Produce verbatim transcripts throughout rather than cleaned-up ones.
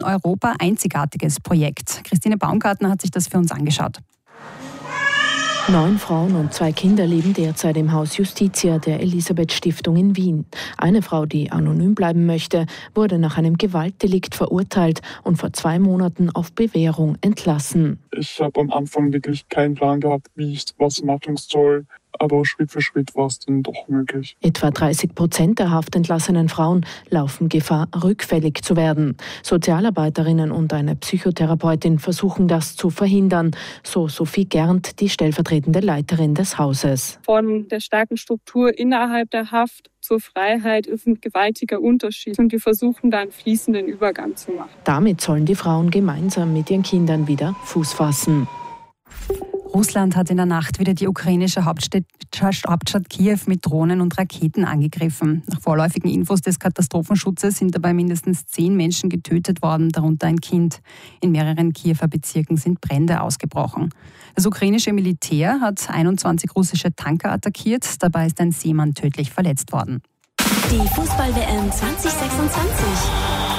Europa einzigartiges Projekt. Christine Baumgartner hat sich das für uns angeschaut. Neun Frauen und zwei Kinder leben derzeit im Haus Justitia der Elisabeth-Stiftung in Wien. Eine Frau, die anonym bleiben möchte, wurde nach einem Gewaltdelikt verurteilt und vor zwei Monaten auf Bewährung entlassen. Ich habe am Anfang wirklich keinen Plan gehabt, wie ich was machen soll. Aber Schritt für Schritt war es dann doch möglich. Etwa dreißig Prozent der haftentlassenen Frauen laufen Gefahr, rückfällig zu werden. Sozialarbeiterinnen und eine Psychotherapeutin versuchen das zu verhindern, so Sophie Gernt, die stellvertretende Leiterin des Hauses. Von der starken Struktur innerhalb der Haft zur Freiheit ist ein gewaltiger Unterschied und wir versuchen da einen fließenden Übergang zu machen. Damit sollen die Frauen gemeinsam mit ihren Kindern wieder Fuß fassen. Russland hat in der Nacht wieder die ukrainische Hauptstadt, Hauptstadt Kiew mit Drohnen und Raketen angegriffen. Nach vorläufigen Infos des Katastrophenschutzes sind dabei mindestens zehn Menschen getötet worden, darunter ein Kind. In mehreren Kiewer Bezirken sind Brände ausgebrochen. Das ukrainische Militär hat einundzwanzig russische Tanker attackiert. Dabei ist ein Seemann tödlich verletzt worden. Die Fußball-W M zwanzig sechsundzwanzig.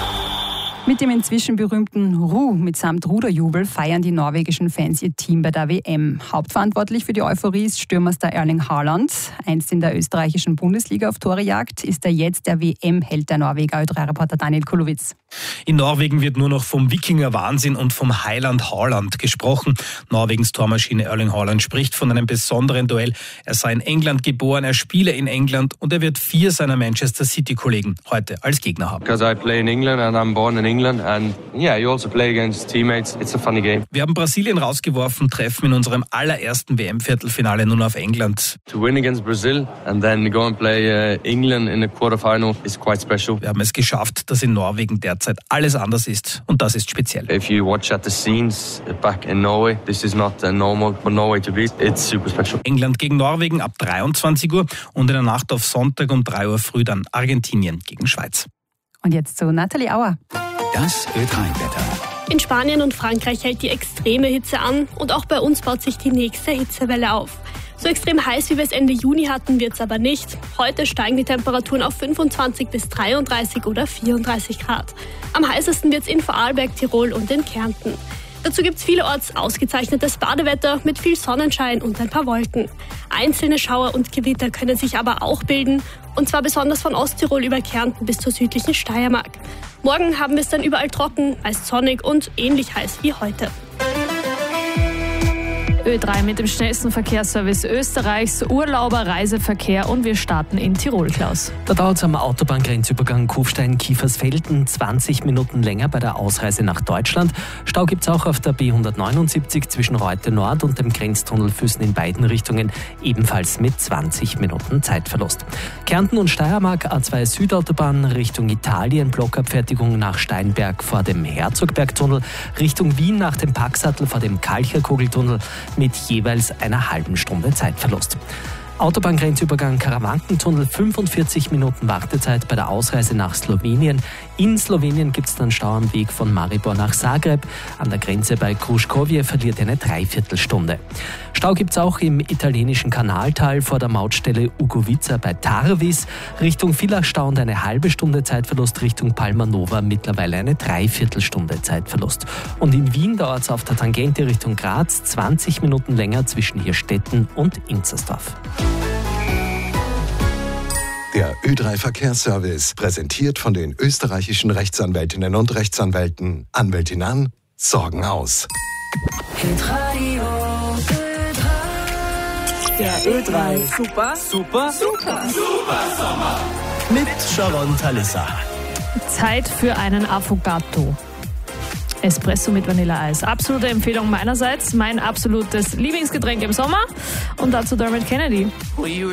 Mit dem inzwischen berühmten Ru mitsamt Ruderjubel feiern die norwegischen Fans ihr Team bei der W M. Hauptverantwortlich für die Euphorie ist Stürmerstar Erling Haaland. Einst in der österreichischen Bundesliga auf Torejagd ist er jetzt der W M-Held der Norweger. Ö drei Reporter Daniel Kulowitz. In Norwegen wird nur noch vom Wikinger-Wahnsinn und vom Heiland Haaland gesprochen. Norwegens Tormaschine Erling Haaland spricht von einem besonderen Duell. Er sei in England geboren, er spiele in England und er wird vier seiner Manchester City-Kollegen heute als Gegner haben. Because I play in England and I'm born in England. And yeah, you also play against teammates. It's a funny game. Wir haben Brasilien rausgeworfen, treffen in unserem allerersten W M-Viertelfinale nun auf England. To win against Brazil and then go and play uh, England in the quarterfinal is quite special. Wir haben es geschafft, dass in Norwegen derzeit alles anders ist und das ist speziell. If you watch at the scenes back in Norway, this is not a normal for Norway to be. It's super special. England gegen Norwegen ab dreiundzwanzig Uhr und in der Nacht auf Sonntag um drei Uhr früh dann Argentinien gegen Schweiz. Und jetzt zu Nathalie Auer. Das Ö drei Wetter. In Spanien und Frankreich hält die extreme Hitze an und auch bei uns baut sich die nächste Hitzewelle auf. So extrem heiß, wie wir es Ende Juni hatten, wird es aber nicht. Heute steigen die Temperaturen auf fünfundzwanzig bis dreiunddreißig oder vierunddreißig Grad. Am heißesten wird es in Vorarlberg, Tirol und in Kärnten. Dazu gibt es vielerorts ausgezeichnetes Badewetter mit viel Sonnenschein und ein paar Wolken. Einzelne Schauer und Gewitter können sich aber auch bilden, und zwar besonders von Osttirol über Kärnten bis zur südlichen Steiermark. Morgen haben wir es dann überall trocken, meist sonnig und ähnlich heiß wie heute. Ö drei mit dem schnellsten Verkehrsservice Österreichs, Urlauber, Reiseverkehr und wir starten in Tirol, Klaus. Da dauert es am Autobahngrenzübergang Kufstein-Kiefersfelden zwanzig Minuten länger bei der Ausreise nach Deutschland. Stau gibt es auch auf der B hundertneunundsiebzig zwischen Reute Nord und dem Grenztunnel Füssen in beiden Richtungen, ebenfalls mit zwanzig Minuten Zeitverlust. Kärnten und Steiermark A zwei Südautobahn Richtung Italien, Blockabfertigung nach Steinberg vor dem Herzogbergtunnel, Richtung Wien nach dem Packsattel vor dem Kalcherkugeltunnel mit jeweils einer halben Stunde Zeitverlust. Autobahngrenzübergang Karawankentunnel, fünfundvierzig Minuten Wartezeit bei der Ausreise nach Slowenien. In Slowenien gibt es dann Stau am Weg von Maribor nach Zagreb. An der Grenze bei Kruškovje verliert eine Dreiviertelstunde. Stau gibt es auch im italienischen Kanaltal vor der Mautstelle Ugovica bei Tarvis. Richtung Villach Stau und eine halbe Stunde Zeitverlust, Richtung Palmanova mittlerweile eine Dreiviertelstunde Zeitverlust. Und in Wien dauert es auf der Tangente Richtung Graz zwanzig Minuten länger zwischen Hirstetten und Inzersdorf. Der Ö drei Verkehrsservice, präsentiert von den österreichischen Rechtsanwältinnen und Rechtsanwälten. Anwältin an, Sorgen aus. Hitradio Ö drei. Der Ö drei Super, Super, Super, Super Sommer. Mit Sharon Thalissa. Zeit für einen Affogato. Espresso mit Vanilleeis. Absolute Empfehlung meinerseits. Mein absolutes Lieblingsgetränk im Sommer. Und dazu Dermot Kennedy.